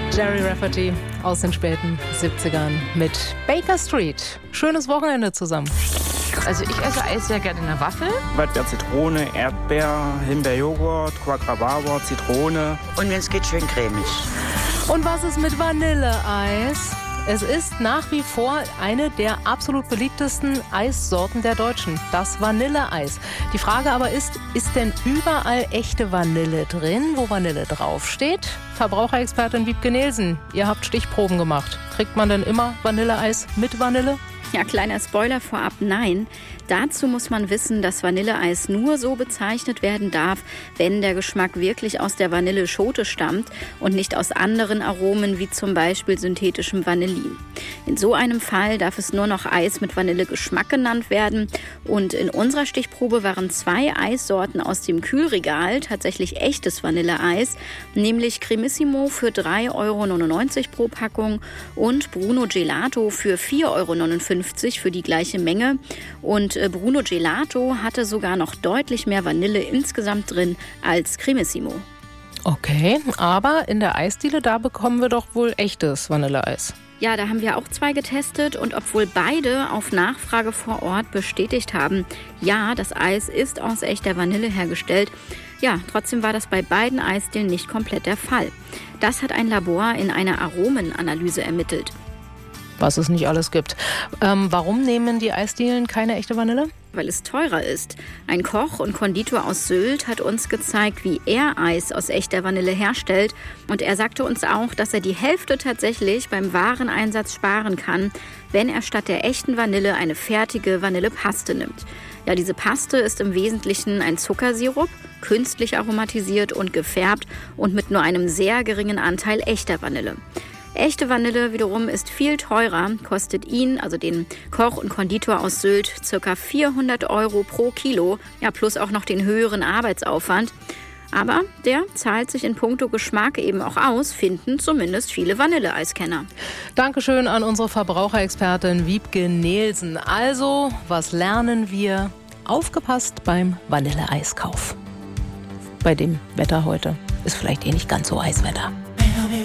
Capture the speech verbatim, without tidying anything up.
Gerry Rafferty aus den späten siebzigern mit Baker Street. Schönes Wochenende zusammen. Also ich esse Eis sehr gerne in der Waffel. Waldbeer, Zitrone, Erdbeer, Himbeerjoghurt, Quack-Rhabarber, Zitrone. Und wenn es geht, schön cremig. Und was ist mit Vanilleeis? Es ist nach wie vor eine der absolut beliebtesten Eissorten der Deutschen, das Vanilleeis. Die Frage aber ist, ist denn überall echte Vanille drin, wo Vanille draufsteht? Verbraucherexpertin Wiebke Nielsen, ihr habt Stichproben gemacht. Kriegt man denn immer Vanilleeis mit Vanille? Ja, kleiner Spoiler vorab, nein. Dazu muss man wissen, dass Vanilleeis nur so bezeichnet werden darf, wenn der Geschmack wirklich aus der Vanilleschote stammt und nicht aus anderen Aromen wie zum Beispiel synthetischem Vanillin. In so einem Fall darf es nur noch Eis mit Vanillegeschmack genannt werden. Und in unserer Stichprobe waren zwei Eissorten aus dem Kühlregal tatsächlich echtes Vanilleeis, nämlich Cremissimo für drei Euro neunundneunzig pro Packung und Bruno Gelato für vier Euro neunundfünfzig für die gleiche Menge. Und Bruno Gelato hatte sogar noch deutlich mehr Vanille insgesamt drin als Cremissimo. Okay, aber in der Eisdiele, da bekommen wir doch wohl echtes Vanilleeis. Ja, da haben wir auch zwei getestet und obwohl beide auf Nachfrage vor Ort bestätigt haben, ja, das Eis ist aus echter Vanille hergestellt, ja, trotzdem war das bei beiden Eisdielen nicht komplett der Fall. Das hat ein Labor in einer Aromenanalyse ermittelt. Was es nicht alles gibt. Ähm, warum nehmen die Eisdielen keine echte Vanille? Weil es teurer ist. Ein Koch und Konditor aus Sylt hat uns gezeigt, wie er Eis aus echter Vanille herstellt. Und er sagte uns auch, dass er die Hälfte tatsächlich beim Wareneinsatz sparen kann, wenn er statt der echten Vanille eine fertige Vanillepaste nimmt. Ja, diese Paste ist im Wesentlichen ein Zuckersirup, künstlich aromatisiert und gefärbt und mit nur einem sehr geringen Anteil echter Vanille. Echte Vanille wiederum ist viel teurer, kostet ihn, also den Koch und Konditor aus Sylt, ca. vierhundert Euro pro Kilo, ja plus auch noch den höheren Arbeitsaufwand. Aber der zahlt sich in puncto Geschmack eben auch aus, finden zumindest viele Vanilleeiskenner. Dankeschön an unsere Verbraucherexpertin Wiebke Nielsen. Also, was lernen wir? Aufgepasst beim Vanilleeiskauf. Bei dem Wetter heute ist vielleicht eh nicht ganz so Eiswetter.